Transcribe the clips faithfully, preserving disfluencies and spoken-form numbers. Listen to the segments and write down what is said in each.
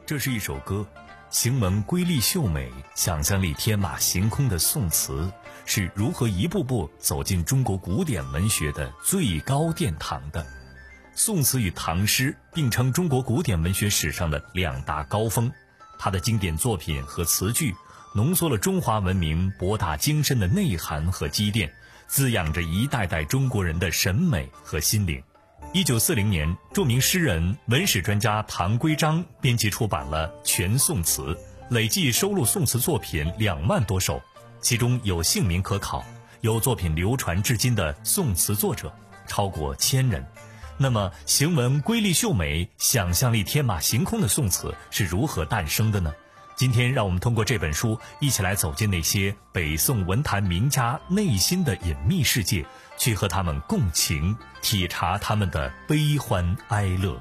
这是一首歌，行文瑰丽秀美，想象力天马行空的宋词是如何一步步走进中国古典文学的最高殿堂的。宋词与唐诗并称中国古典文学史上的两大高峰，它的经典作品和词句浓缩了中华文明博大精深的内涵和积淀，滋养着一代代中国人的审美和心灵。一九四零年，著名诗人、文史专家唐圭章编辑出版了《全宋词》，累计收录宋词作品两万多首，其中有姓名可考，有作品流传至今的宋词作者超过千人。那么，行文瑰丽秀美、想象力天马行空的宋词是如何诞生的呢？今天让我们通过这本书一起来走进那些北宋文坛名家内心的隐秘世界，去和他们共情，体察他们的悲欢哀乐。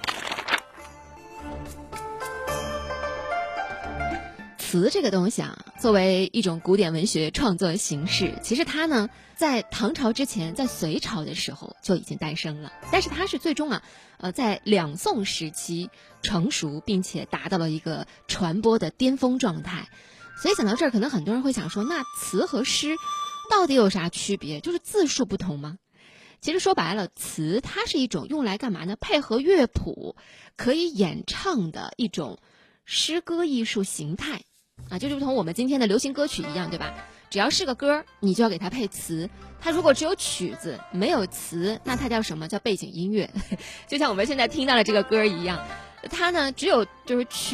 词这个东西啊，作为一种古典文学创作形式，其实它呢在唐朝之前，在隋朝的时候就已经诞生了，但是它是最终啊呃在两宋时期成熟，并且达到了一个传播的巅峰状态。所以讲到这儿，可能很多人会想说，那词和诗到底有啥区别？就是字数不同吗？其实说白了，词它是一种用来干嘛呢？配合乐谱可以演唱的一种诗歌艺术形态啊，就如同我们今天的流行歌曲一样，对吧？只要是个歌，你就要给它配词。它如果只有曲子没有词，那它叫什么？叫背景音乐。就像我们现在听到的这个歌一样，它呢只有就是曲